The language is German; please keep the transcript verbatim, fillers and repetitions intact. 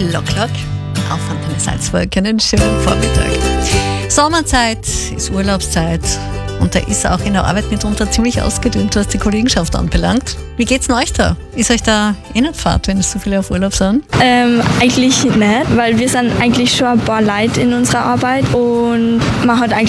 Lock Lock auf Antenne Salzburg. Einen schönen Vormittag. Sommerzeit ist Urlaubszeit und da ist auch in der Arbeit mitunter ziemlich ausgedünnt, was die Kollegenschaft anbelangt. Wie geht's denn euch da? Ist euch da eh nicht fad, wenn es so viele auf Urlaub sind? Ähm, eigentlich nicht, weil wir sind eigentlich schon ein paar Leute in unserer Arbeit und man hat eigentlich